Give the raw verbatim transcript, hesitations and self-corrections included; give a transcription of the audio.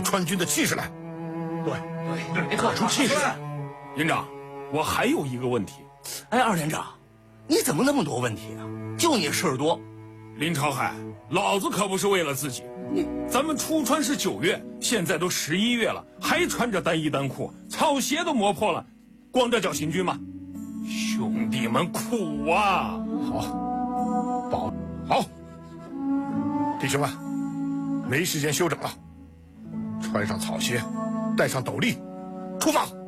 川军的气势来。 对对对，特出气势来。 营长，我还有一个问题。 哎，二连长，你怎么那么多问题啊？就你事儿多。 林朝海，老子可不是为了自己。 你咱们出川是九月，现在都十一月了，还穿着单衣单裤，草鞋都磨破了，光着脚行军吗？兄弟们苦啊！ 好，保好，弟兄们，没时间休整了，穿上草鞋，戴上斗笠，出发。